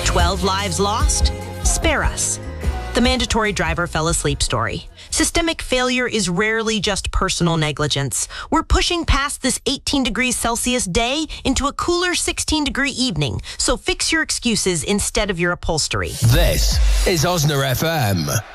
12 lives lost? Spare us. The mandatory driver fell asleep story. Systemic failure is rarely just personal negligence. We're pushing past this 18 degrees Celsius day into a cooler 16-degree evening, so fix your excuses instead of your upholstery. This is Osna FM.